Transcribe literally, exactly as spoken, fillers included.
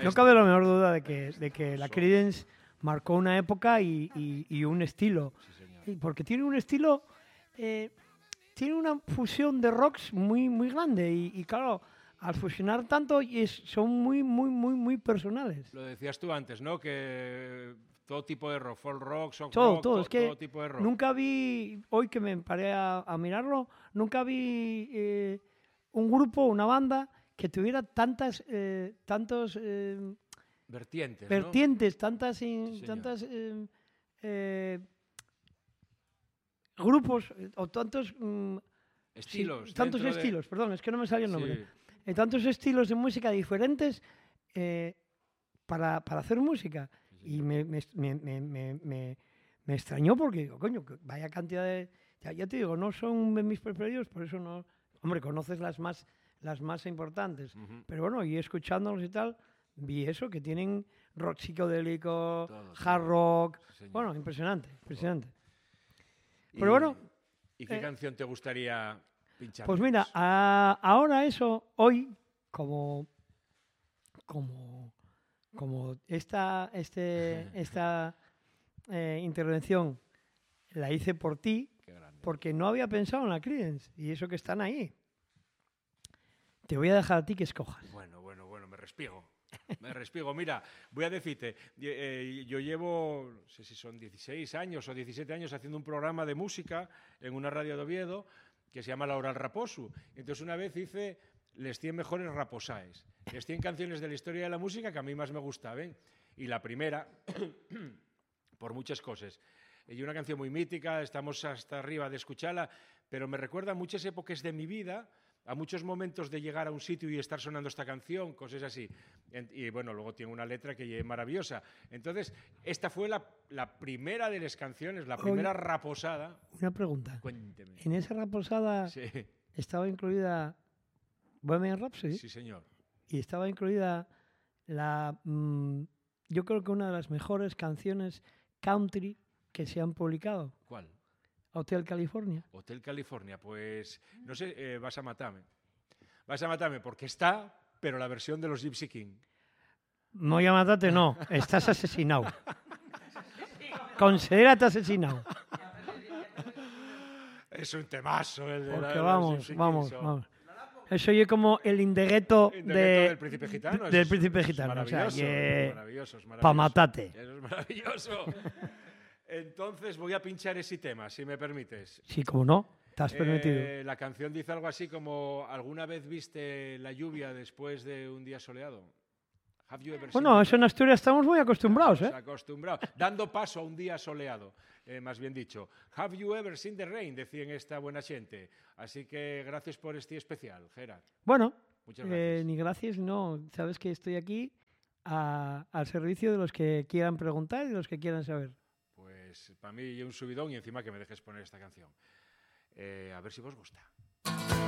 no cabe la menor duda de que, de que la Creedence marcó una época y, y, y un estilo. Sí, señor. Y porque tiene un estilo, eh, tiene una fusión de rocks muy, muy grande. Y, y claro, al fusionar tanto es, son muy, muy, muy, muy personales. Lo decías tú antes, ¿no? Que todo tipo de rock, folk rock, soft Todo, rock, todo. to- Es que todo tipo de rock. nunca vi, hoy que me paré a, a mirarlo, nunca vi eh, un grupo, una banda que tuviera tantas, eh, tantos eh, Vertientes, ¿no? vertientes, tantas, in- Sí, señor. tantas eh, eh, grupos eh, o tantos mm, sí, Estilos. tantos dentro de- estilos, perdón, es que no me salió el nombre. Sí, Eh, tantos estilos de música diferentes eh, para, para hacer música. sí, Y señor. me, me, me, me, me, me- me extrañó porque digo, coño, que vaya cantidad de... Ya, ya te digo, no son de mis preferidos, por eso no... Hombre, conoces las más, las más importantes. Ujú. Pero bueno, y escuchándolos y tal, vi eso, que tienen rock psicodélico, Todo, hard todo. rock... Sí, señor. Bueno, impresionante, impresionante. Y- Pero bueno, ¿Y qué eh, canción te gustaría pinchar? pues mira, a- ahora eso, hoy, como, como, como esta, este, esta eh, intervención la hice por ti, Qué grande. porque no había pensado en la Creedence, y eso que están ahí. Te voy a dejar a ti que escojas. Bueno, bueno, bueno, me respiego. Me respiego. Mira, voy a decirte, eh, yo llevo, no sé si son dieciséis años o diecisiete años haciendo un programa de música en una radio de Oviedo que se llama La Hora al Raposu. Entonces una vez hice les cien mejores raposaes, les cien canciones de la historia de la música que a mí más me gustaban. Y la primera, por muchas cosas. Y una canción muy mítica, estamos hasta arriba de escucharla, pero me recuerda a muchas épocas de mi vida, a muchos momentos de llegar a un sitio y estar sonando esta canción, cosas así. En- Y bueno, luego tiene una letra que es maravillosa. Entonces, esta fue la, la primera de las canciones, la primera Oye. raposada. Una pregunta. Cuénteme. En esa raposada Sí, estaba incluida Bohemian Rhapsody sí, señor. y estaba incluida la, mm, yo creo que una de las mejores canciones country que se han publicado, ¿Cuál? Hotel California. Hotel California. Pues, no sé, eh, vas a matarme. Vas a matarme porque está, pero la versión de los Gypsy King. No ya matate, no, estás asesinado. Considérate asesinado. Es un temazo el de la- Porque de los vamos, Gypsy King, vamos, son- vamos. Eso es como el indegueto El de, decreto del príncipe gitano. de- eso del es- príncipe eso es gitano. O sea, maravilloso, que maravilloso, es pa' maravilloso. matate. Eso es maravilloso. Entonces voy a pinchar ese tema, si me permites. Sí, como no, estás Eh, permitido. la canción dice algo así como ¿alguna vez viste la lluvia después de un día soleado? Have you ever seen Bueno, the eso en Asturias estamos muy acostumbrados, Estamos ¿eh? acostumbrados. Dando paso a un día soleado, eh, más bien dicho. Have you ever seen the rain? Decían esta buena gente. Así que gracias por este especial, Gerard. Bueno, Muchas eh, gracias. ni gracias, no. Sabes que estoy aquí a- al servicio de los que quieran preguntar y de los que quieran saber. Pues para mí un subidón y encima que me dejes poner esta canción. Eh, a ver si vos gusta.